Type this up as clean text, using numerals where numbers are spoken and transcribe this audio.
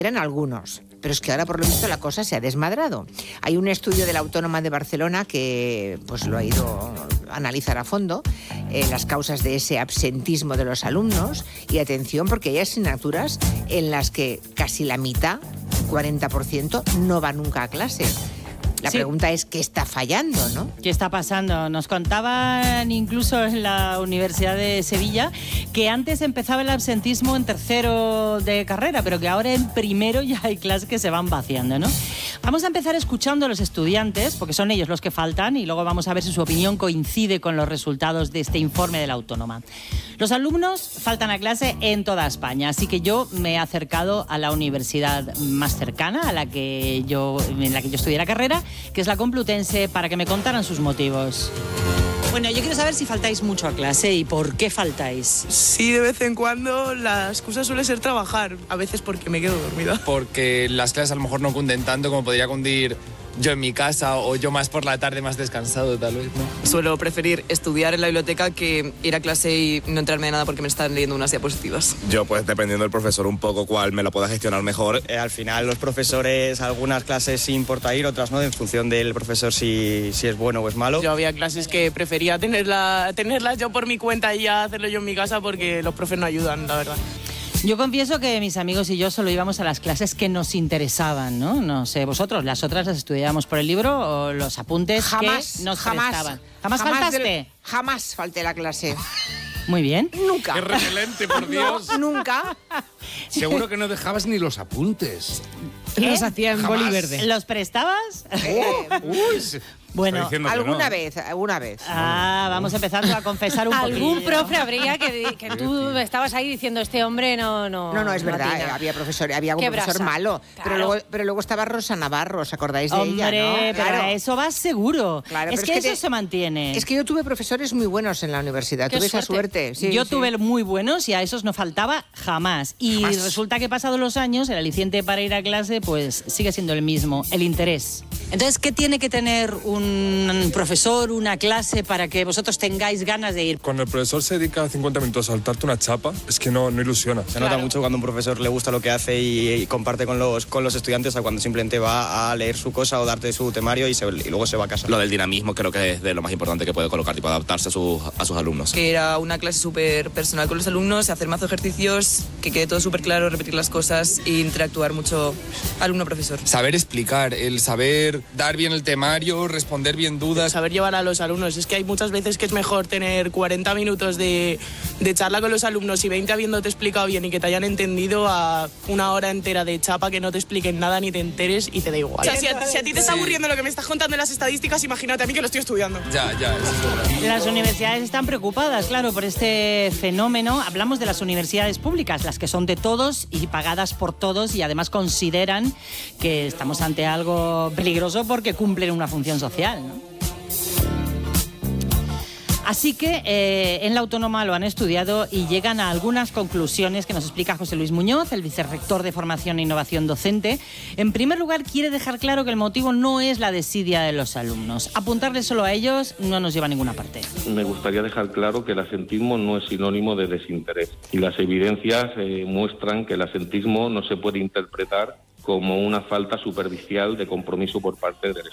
eran algunos, pero es que ahora por lo visto la cosa se ha desmadrado. Hay un estudio de la Autónoma de Barcelona que pues lo ha ido a analizar a fondo, las causas de ese absentismo de los alumnos, y atención porque hay asignaturas en las que casi la mitad, 40%, no va nunca a clase. La pregunta es, ¿qué está fallando, no? ¿Qué está pasando? Nos contaban incluso en la Universidad de Sevilla que antes empezaba el absentismo en tercero de carrera, pero que ahora en primero ya hay clases que se van vaciando, ¿no? Vamos a empezar escuchando a los estudiantes, porque son ellos los que faltan, y luego vamos a ver si su opinión coincide con los resultados de este informe de la Autónoma. Los alumnos faltan a clase en toda España, así que yo me he acercado a la universidad más cercana, en la que yo estudié la carrera, que es la Complutense, para que me contaran sus motivos. Bueno, yo quiero saber si faltáis mucho a clase y por qué faltáis. Sí, de vez en cuando. La excusa suele ser trabajar, a veces porque me quedo dormida. Porque las clases a lo mejor no cunden tanto como podría cundir yo en mi casa, o yo más por la tarde, más descansado, tal vez, ¿no? Suelo preferir estudiar en la biblioteca que ir a clase y no enterarme de nada porque me están leyendo unas diapositivas. Yo, pues, dependiendo del profesor un poco cuál me lo pueda gestionar mejor. Al final, los profesores, algunas clases sí importa ir, otras no, en función del profesor si es bueno o es malo. Yo había clases que prefería tenerlas yo por mi cuenta y ya hacerlo yo en mi casa porque los profes no ayudan, la verdad. Yo confieso que mis amigos y yo solo íbamos a las clases que nos interesaban, ¿no? No sé, vosotros, ¿las otras las estudiábamos por el libro o los apuntes que nos prestaban? ¿Jamás faltaste? Jamás falté la clase. Muy bien. Nunca. Qué repelente, por Dios. No, nunca. Seguro que no dejabas ni los apuntes. Los hacía en Jamás. boli verde. ¿Los prestabas? Bueno, alguna vez. Vamos empezando a confesar un poquillo. Algún profe habría que tú estabas ahí diciendo, este hombre no... No, es verdad, había algún profesor malo. Claro. Pero luego estaba Rosa Navarro, ¿os acordáis de ella, no? Hombre, pero claro. eso va seguro. Claro, es que eso se mantiene. Es que yo tuve profesores muy buenos en la universidad, tuve esa suerte. Sí, yo tuve muy buenos y a esos no faltaba jamás. Y resulta que pasados los años, el aliciente para ir a clase pues sigue siendo el mismo, el interés. Entonces, ¿qué tiene que tener un profesor, una clase, para que vosotros tengáis ganas de ir? Cuando el profesor se dedica 50 minutos a saltarte una chapa, es que no ilusiona. Se nota mucho cuando un profesor le gusta lo que hace y comparte con los estudiantes, a cuando simplemente va a leer su cosa o darte su temario y luego se va a casa. Lo del dinamismo creo que es de lo más importante que puede colocar, tipo adaptarse a sus alumnos. Que era una clase súper personal con los alumnos, hacer mazo ejercicios, que quede todo súper claro, repetir las cosas e interactuar mucho alumno-profesor. Saber explicar, el saber dar bien el temario, responder bien dudas. Saber llevar a los alumnos. Es que hay muchas veces que es mejor tener 40 minutos de charla con los alumnos y 20 habiéndote explicado bien y que te hayan entendido, a una hora entera de chapa que no te expliquen nada ni te enteres y te da igual. O sea, si a ti te está aburriendo lo que me estás contando en las estadísticas, imagínate a mí que lo estoy estudiando. Ya, eso es verdad. Las universidades están preocupadas, claro, por este fenómeno. Hablamos de las universidades públicas, las que son de todos y pagadas por todos, y además consideran que estamos ante algo peligroso porque cumplen una función social, ¿no? Así que en la Autónoma lo han estudiado y llegan a algunas conclusiones que nos explica José Luis Muñoz, el vicerrector de Formación e Innovación Docente. En primer lugar, quiere dejar claro que el motivo no es la desidia de los alumnos. Apuntarle solo a ellos no nos lleva a ninguna parte. Me gustaría dejar claro que el asentismo no es sinónimo de desinterés. Y las evidencias muestran que el asentismo no se puede interpretar como una falta superficial de compromiso por parte del